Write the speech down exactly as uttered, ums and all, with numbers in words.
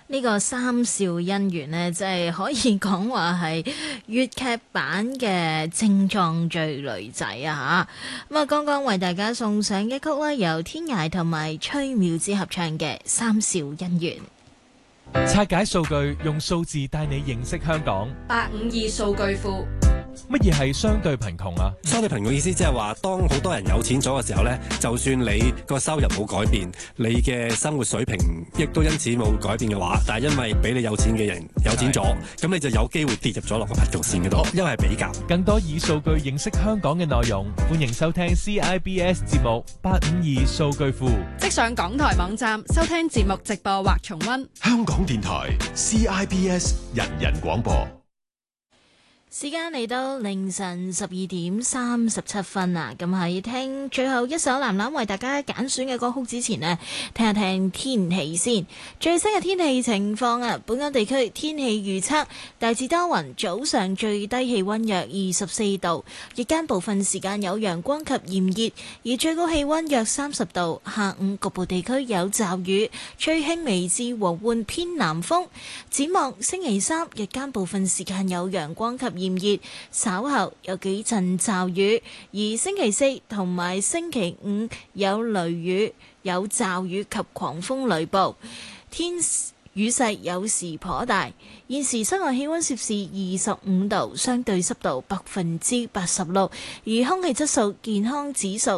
呢個三笑姻緣呢，即係可以講話係粵劇版嘅精裝追女仔啊嚇！咁啊，剛剛為大家送上一曲啦，由天涯同埋崔妙芝合唱嘅《三笑姻緣》。 拆解數據，用數字帶你認識香港。 八五二數據庫。 乜嘢係相對貧窮啊？ 相對貧窮意思即係話，當好多人有錢咗嘅時候呢，就算你個收入冇改變，你嘅生活水平亦都因此冇改變嘅話，但係因為比你有錢嘅人有錢咗，咁你就有機會跌入咗落個貧窮線嗰度，因為係比較。 更多以數據認識香港嘅內容，歡迎收聽 C I B S 節目八五二數據庫。 即上港台網站收聽節目直播或重溫。 香港電台 C I B S 人人廣播。 時間嚟到凌晨十二點三十七分啊！咁喺聽最後一首藍藍為大家揀選嘅歌曲之前呢，聽一聽天氣先。最新嘅天氣情況啊，本港地區天氣預測大致多雲，早上最低氣溫約二十四度，日間部分時間有陽光及炎熱，而最高氣溫約三十度。下午局部地區有驟雨，吹輕微至和緩偏南風。展望星期三日間部分時間有陽光及炎熱，稍後有幾陣驟雨，而星期四同埋星期五有雷雨、有驟雨及狂風雷暴，天雨勢有時頗大。現時室外氣溫攝氏二十五度，相對濕度百分之八十六，而空氣質素健康指數